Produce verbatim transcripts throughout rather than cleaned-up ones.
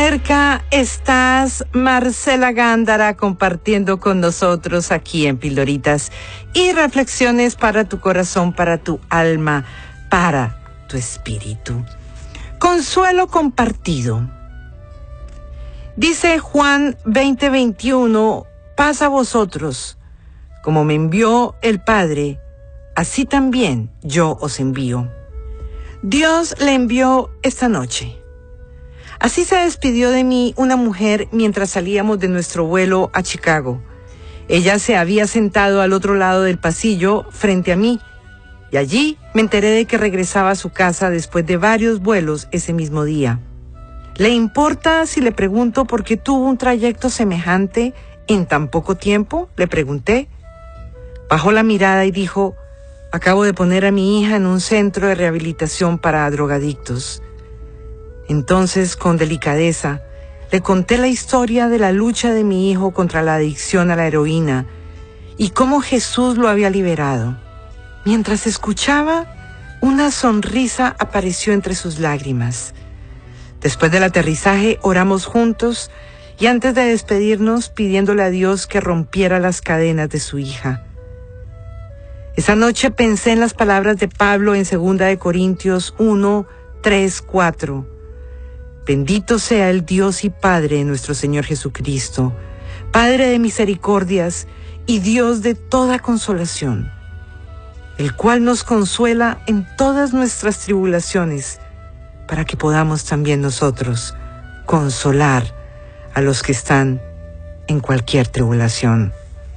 cerca estás, Marcela Gándara, compartiendo con nosotros aquí en Pildoritas y reflexiones para tu corazón, para tu alma, para tu espíritu. Consuelo compartido. Dice Juan veinte veintiuno, paz a vosotros, como me envió el Padre, así también yo os envío. Dios le envió esta noche. Así se despidió de mí una mujer mientras salíamos de nuestro vuelo a Chicago. Ella se había sentado al otro lado del pasillo frente a mí, y allí me enteré de que regresaba a su casa después de varios vuelos ese mismo día. ¿Le importa si le pregunto por qué tuvo un trayecto semejante en tan poco tiempo?, le pregunté. Bajó la mirada y dijo, acabo de poner a mi hija en un centro de rehabilitación para drogadictos. Entonces, con delicadeza, le conté la historia de la lucha de mi hijo contra la adicción a la heroína y cómo Jesús lo había liberado. Mientras escuchaba, una sonrisa apareció entre sus lágrimas. Después del aterrizaje, oramos juntos y antes de despedirnos, pidiéndole a Dios que rompiera las cadenas de su hija. Esa noche pensé en las palabras de Pablo en segunda de Corintios uno, tres, cuatro. Bendito sea el Dios y Padre de nuestro Señor Jesucristo, Padre de misericordias y Dios de toda consolación, el cual nos consuela en todas nuestras tribulaciones, para que podamos también nosotros consolar a los que están en cualquier tribulación.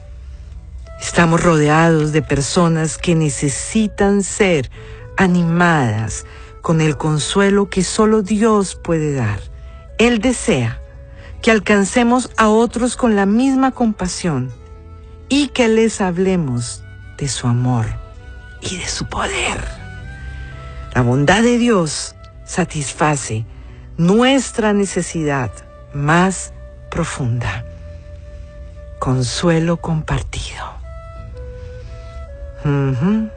Estamos rodeados de personas que necesitan ser animadas con el consuelo que solo Dios puede dar. Él desea que alcancemos a otros con la misma compasión y que les hablemos de su amor y de su poder. La bondad de Dios satisface nuestra necesidad más profunda. Consuelo compartido. Uh-huh.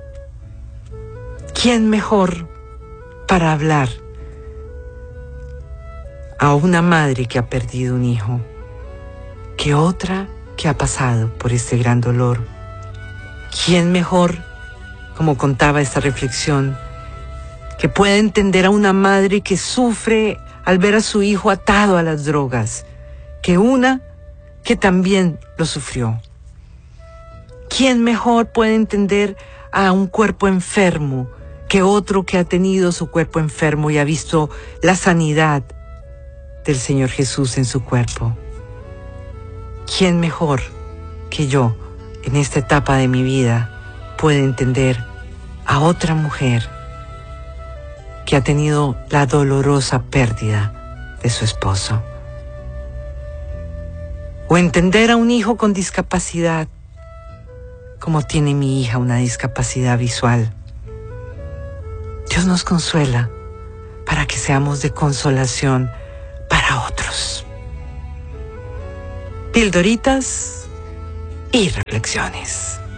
¿Quién mejor para hablar a una madre que ha perdido un hijo que otra que ha pasado por este gran dolor? ¿Quién mejor, como contaba esta reflexión, que pueda entender a una madre que sufre al ver a su hijo atado a las drogas, que una que también lo sufrió? ¿Quién mejor puede entender a un cuerpo enfermo que otro que ha tenido su cuerpo enfermo y ha visto la sanidad del Señor Jesús en su cuerpo? ¿Quién mejor que yo en esta etapa de mi vida puede entender a otra mujer que ha tenido la dolorosa pérdida de su esposo? O entender a un hijo con discapacidad, como tiene mi hija una discapacidad visual. Dios nos consuela para que seamos de consolación para otros. Pildoritas y reflexiones.